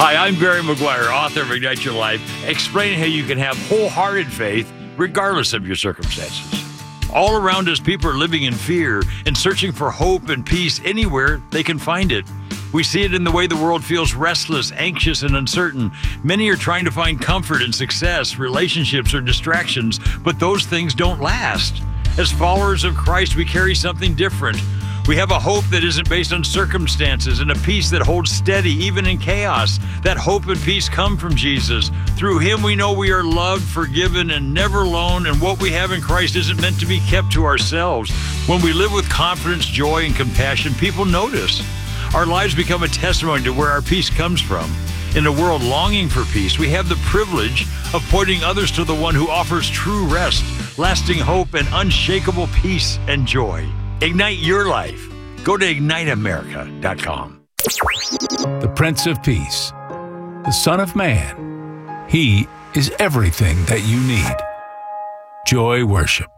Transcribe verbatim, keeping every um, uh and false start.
Hi, I'm Barry McGuire, author of Ignite Your Life, explaining how you can have wholehearted faith regardless of your circumstances. All around us, people are living in fear and searching for hope and peace anywhere they can find it. We see it in the way the world feels restless, anxious, and uncertain. Many are trying to find comfort in success, relationships, or distractions, but those things don't last. As followers of Christ, we carry something different. We have a hope that isn't based on circumstances and a peace that holds steady even in chaos. That hope and peace come from Jesus. Through Him, we know we are loved, forgiven, and never alone, and what we have in Christ isn't meant to be kept to ourselves. When we live with confidence, joy, and compassion, people notice. Our lives become a testimony to where our peace comes from. In a world longing for peace, we have the privilege of pointing others to the one who offers true rest, lasting hope, and unshakable peace and joy. Ignite your life. Go to ignite america dot com. The Prince of Peace, the Son of Man. He is everything that you need. Joy Worship.